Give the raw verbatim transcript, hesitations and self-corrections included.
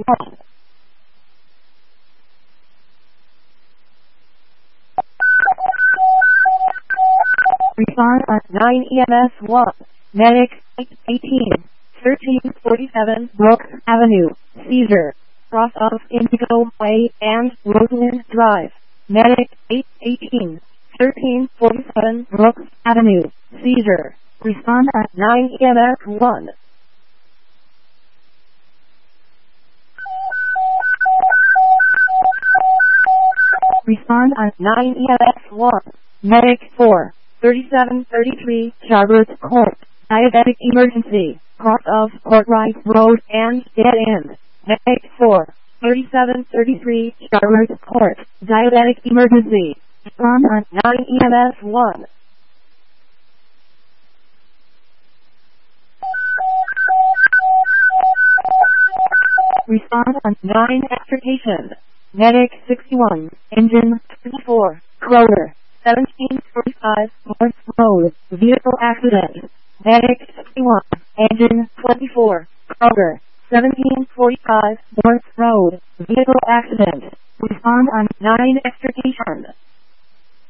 one. Respond on nine E M S one. Medic eight eighteen, thirteen forty-seven Brooks Avenue, Caesar, cross of Indigo Way and Roseland Drive. Medic eight eighteen, thirteen forty-seven Brooks Avenue, Caesar. Respond at nine E M S one. Respond at nine E M S one. Medic four, thirty-seven thirty-three Charlotte Court. Diabetic emergency. Cross of Courtright Road and dead end. Medic four, thirty-seven thirty-three Charlotte Court. Diabetic emergency. Respond on nine E M S one. Respond on nine extrication. Medic sixty-one, engine twenty-four, Kroger, seventeen forty-five North Road, vehicle accident. Medic sixty-one, engine twenty-four, Kroger, seventeen forty-five North Road, vehicle accident. Respond on nine extrication.